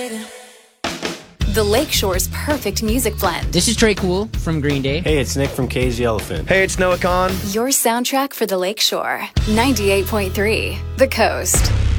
The Lakeshore's perfect music blend. This is Trey Cool from Green Day. Hey, it's Nick from Cage Elephant. Hey, it's Noah Kahn. Your soundtrack for the Lakeshore. 98.3 The Coast.